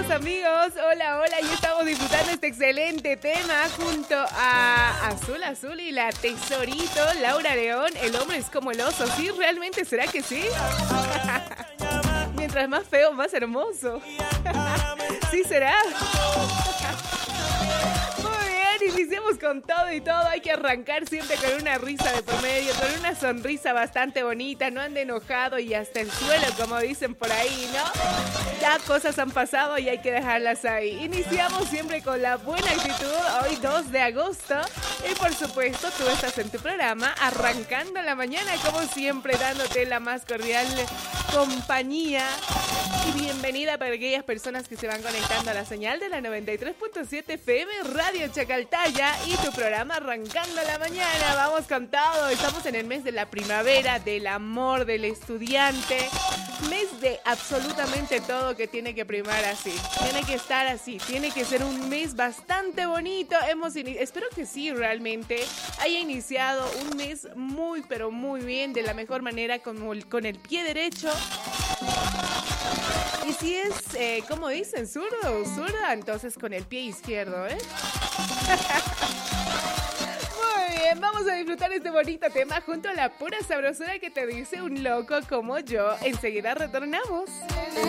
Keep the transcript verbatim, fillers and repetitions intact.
queridos amigos. Hola, hola. Y estamos disfrutando este excelente tema junto a Azul Azul y la Tesorito, Laura León. El hombre es como el oso. ¿Sí? ¿Realmente será que sí? Mientras más feo, más hermoso. ¿Sí será? Iniciamos con todo y todo. Hay que arrancar siempre con una risa de por medio, con una sonrisa bastante bonita. No ande enojado y hasta el suelo, como dicen por ahí, ¿no? Ya cosas han pasado y hay que dejarlas ahí. Iniciamos siempre con la buena actitud. Hoy dos de agosto. Y por supuesto, tú estás en tu programa arrancando la mañana, como siempre, dándote la más cordial compañía. Y bienvenida para aquellas personas que se van conectando a la señal de la noventa y tres punto siete F M Radio Chacaltaya y tu programa Arrancando la Mañana. Vamos con todo. Estamos en el mes de la primavera, del amor, del estudiante. Mes de absolutamente todo que tiene que primar así. Tiene que estar así. Tiene que ser un mes bastante bonito. Hemos ini- Espero que sí, realmente haya iniciado un mes muy, pero muy bien, de la mejor manera, con el, con el pie derecho. Y si es, eh, como dicen, zurdo o zurda, entonces con el pie izquierdo, ¿eh? Muy bien, vamos a disfrutar este bonito tema junto a la pura sabrosura que te dice un loco como yo. Enseguida retornamos.